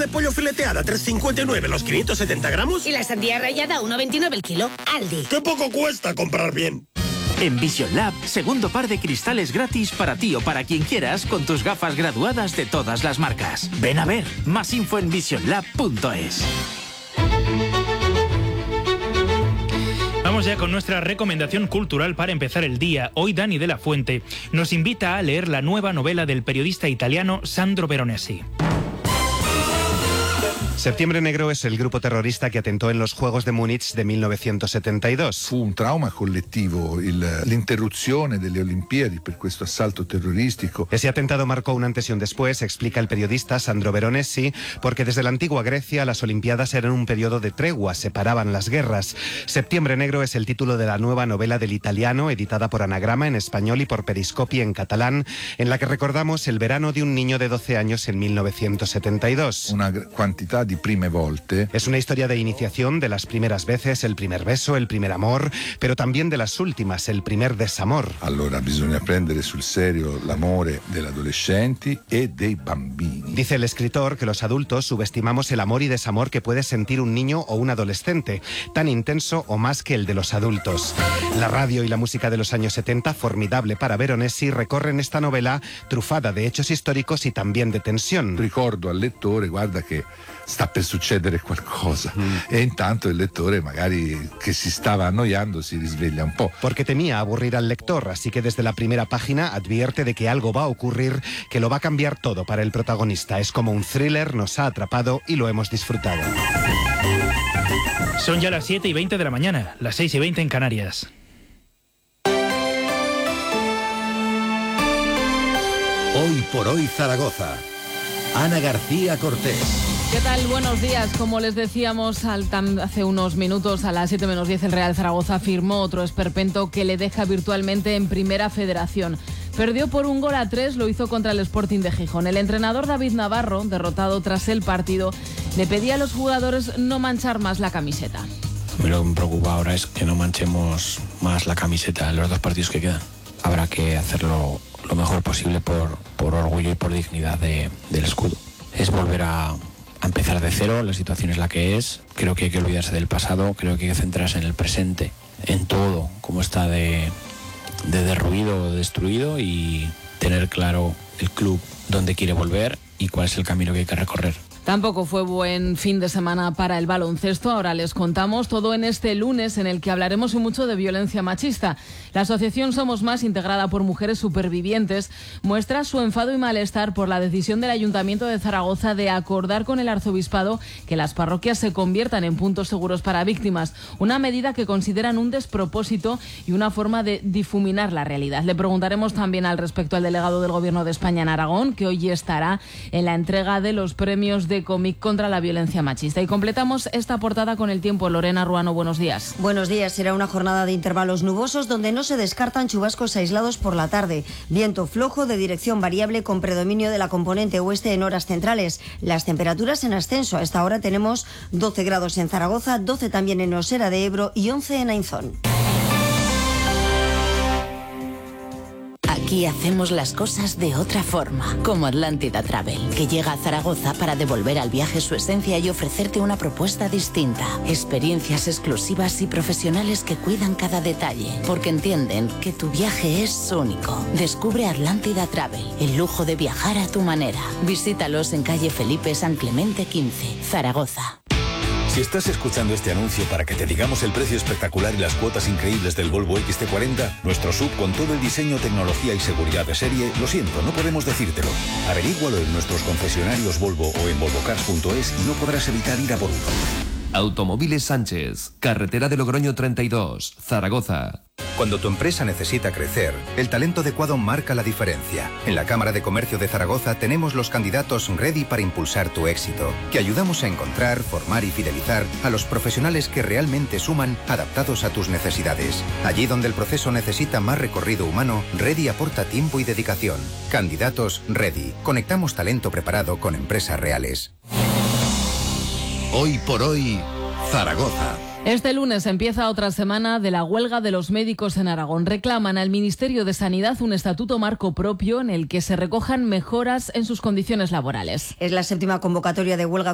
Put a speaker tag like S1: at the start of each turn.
S1: de pollo fileteada 3,59 los 570 gramos.
S2: Y la sandía rallada 1,29 el kilo. Aldi.
S1: ¡Qué poco cuesta comprar bien!
S3: En Vision Lab, segundo par de cristales gratis para ti o para quien quieras con tus gafas graduadas de todas las marcas. Ven a ver, más info en visionlab.es.
S4: Vamos ya con nuestra recomendación cultural para empezar el día. Hoy Dani de la Fuente nos invita a leer la nueva novela del periodista italiano Sandro Veronesi.
S5: Septiembre Negro es el grupo terrorista que atentó en los Juegos de Múnich de 1972.
S6: Fu un trauma collettivo l'interruzione delle Olimpiadi per questo assalto terroristico.
S5: Ese atentado marcó un antes y un después, explica el periodista Sandro Veronesi, porque desde la antigua Grecia las Olimpiadas eran un periodo de tregua, separaban las guerras. Septiembre Negro es el título de la nueva novela del italiano, editada por Anagrama en español y por Periscopi en catalán, en la que recordamos el verano de un niño de 12 años en 1972.
S6: Una cantidad de prime volte.
S5: Es una historia de iniciación, de las primeras veces, el primer beso, el primer amor, pero también de las últimas, el primer desamor.
S6: Allora bisogna prendere sul serio l'amore degli adolescenti e dei bambini.
S5: Dice el escritor que los adultos subestimamos el amor y desamor que puede sentir un niño o un adolescente, tan intenso o más que el de los adultos. La radio y la música de los años 70, formidable para Veronesi, recorren esta novela trufada de hechos históricos y también de tensión.
S6: Ricordo al lettore, guarda che sta per succedere qualcosa, e intanto il lettore magari che si stava annoiando si risveglia un po'.
S5: Porque temía aburrir al lector, así que desde la primera página advierte de que algo va a ocurrir que lo va a cambiar todo para el protagonista. Es como un thriller, nos ha atrapado y lo hemos disfrutado.
S4: Son ya las 7:20 de la mañana, las 6:20 en Canarias.
S7: Hoy por hoy Zaragoza. Ana García Cortés.
S8: ¿Qué tal? Buenos días. Como les decíamos hace unos minutos, a las 7 menos 10, el Real Zaragoza firmó otro esperpento que le deja virtualmente en Primera Federación. Perdió por 1-3, lo hizo contra el Sporting de Gijón. El entrenador David Navarro, derrotado tras el partido, le pedía a los jugadores no manchar más la camiseta.
S9: Lo que me preocupa ahora es que no manchemos más la camiseta en los 2 partidos que quedan. Habrá que hacerlo lo mejor posible por orgullo y por dignidad del escudo. Es volver a empezar de cero, la situación es la que es. Creo que hay que olvidarse del pasado, creo que hay que centrarse en el presente, en todo, cómo está de derruido o destruido, y tener claro el club dónde quiere volver y cuál es el camino que hay que recorrer.
S8: Tampoco fue buen fin de semana para el baloncesto. Ahora les contamos todo en este lunes, en el que hablaremos mucho de violencia machista. La asociación Somos Más, integrada por mujeres supervivientes, muestra su enfado y malestar por la decisión del Ayuntamiento de Zaragoza de acordar con el Arzobispado que las parroquias se conviertan en puntos seguros para víctimas. Una medida que consideran un despropósito y una forma de difuminar la realidad. Le preguntaremos también al respecto al delegado del Gobierno de España en Aragón, que hoy estará en la entrega de los premios de cómic contra la violencia machista. Y completamos esta portada con el tiempo. Lorena Ruano, buenos días.
S10: Buenos días. Será una jornada de intervalos nubosos donde no se descartan chubascos aislados por la tarde. Viento flojo de dirección variable con predominio de la componente oeste en horas centrales. Las temperaturas en ascenso. A esta hora tenemos 12 grados en Zaragoza, 12 también en Osera de Ebro y 11 en Ainzón.
S11: Aquí hacemos las cosas de otra forma, como Atlántida Travel, que llega a Zaragoza para devolver al viaje su esencia y ofrecerte una propuesta distinta. Experiencias exclusivas y profesionales que cuidan cada detalle, porque entienden que tu viaje es único. Descubre Atlántida Travel, el lujo de viajar a tu manera. Visítalos en calle Felipe San Clemente 15, Zaragoza.
S7: Si estás escuchando este anuncio para que te digamos el precio espectacular y las cuotas increíbles del Volvo XT40, nuestro SUV con todo el diseño, tecnología y seguridad de serie, lo siento, no podemos decírtelo. Averígualo en nuestros concesionarios Volvo o en volvocars.es y no podrás evitar ir a por uno.
S12: Automóviles Sánchez, carretera de Logroño 32, Zaragoza.
S13: Cuando tu empresa necesita crecer, el talento adecuado marca la diferencia. En la Cámara de Comercio de Zaragoza tenemos los candidatos ready para impulsar tu éxito, que ayudamos a encontrar, formar y fidelizar a los profesionales que realmente suman, adaptados a tus necesidades. Allí donde el proceso necesita más recorrido humano, Ready aporta tiempo y dedicación. Candidatos Ready. Conectamos talento preparado con empresas reales.
S7: Hoy por hoy, Zaragoza.
S8: Este lunes empieza otra semana de la huelga de los médicos en Aragón. Reclaman al Ministerio de Sanidad un estatuto marco propio en el que se recojan mejoras en sus condiciones laborales.
S10: Es la 7ª convocatoria de huelga